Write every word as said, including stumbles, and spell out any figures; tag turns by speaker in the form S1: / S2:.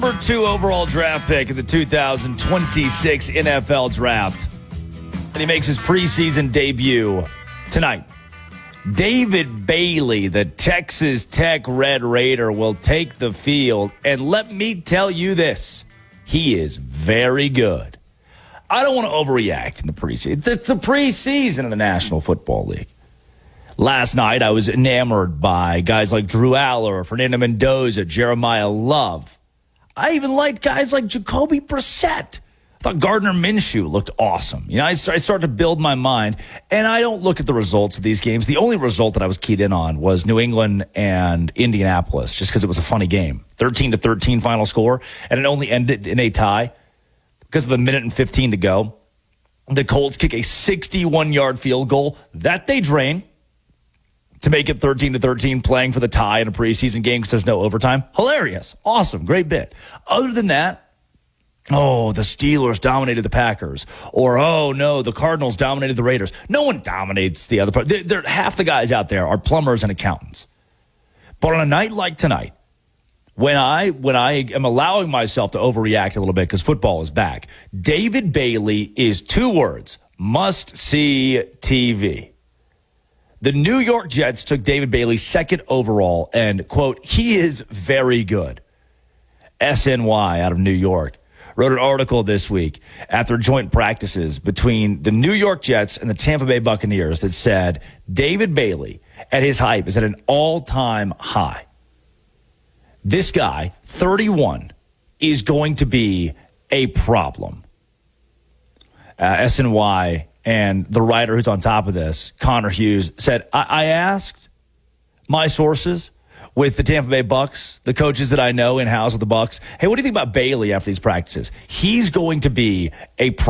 S1: Number two overall draft pick in the two thousand twenty-six N F L Draft. And he makes his preseason debut tonight. David Bailey, the Texas Tech Red Raider, will take the field. And let me tell you this, he is very good. I don't want to overreact in the preseason. It's the preseason of the National Football League. Last night, I was enamored by guys like Drew Aller, Fernando Mendoza, Jeremiah Love. I even liked guys like Jacoby Brissett. I thought Gardner Minshew looked awesome. You know, I start, I started to build my mind, and I don't look at the results of these games. The only result that I was keyed in on was New England and Indianapolis, just because it was a funny game. thirteen to thirteen final score, and it only ended in a tie because of the minute and fifteen to go. The Colts kick a sixty-one-yard field goal that they drain to make it thirteen to thirteen, playing for the tie in a preseason game because there's no overtime. Hilarious. Awesome. Great bit. Other than that, oh, the Steelers dominated the Packers. Or, oh, no, the Cardinals dominated the Raiders. No one dominates the other part. They're, they're, half the guys out there are plumbers and accountants. But on a night like tonight, when I when I am allowing myself to overreact a little bit because football is back, David Bailey is two words, must-see T V. The New York Jets took David Bailey second overall, and, quote, he is very good. S N Y out of New York wrote an article this week after joint practices between the New York Jets and the Tampa Bay Buccaneers that said David Bailey at his hype is at an all-time high. This guy, thirty-one, is going to be a problem. Uh, S N Y and the writer who's on top of this, Connor Hughes, said, I, I asked my sources with the Tampa Bay Bucks, the coaches that I know in-house with the Bucks, hey, what do you think about Bailey after these practices? He's going to be a